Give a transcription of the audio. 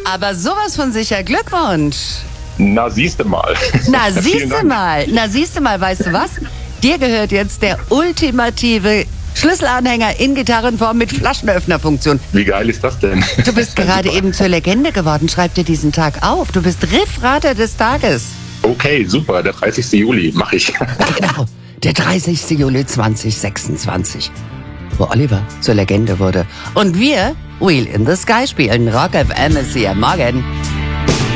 Aber sowas von sicher. Glückwunsch. Na, siehste mal. Na, Vielen siehste Dank. mal. Na, siehste mal, weißt du was? Dir gehört jetzt der ultimative Schlüsselanhänger in Gitarrenform mit Flaschenöffnerfunktion. Wie geil ist das denn? Du bist gerade eben zur Legende geworden. Schreib dir diesen Tag auf. Du bist Riffrater des Tages. Okay, super. Der 30. Juli mache ich. Genau. Der 30. Juli 2026. Wo Oliver zur Legende wurde. Und wir Wheel in the Sky spielen. Rock FM ist hier. Morgen.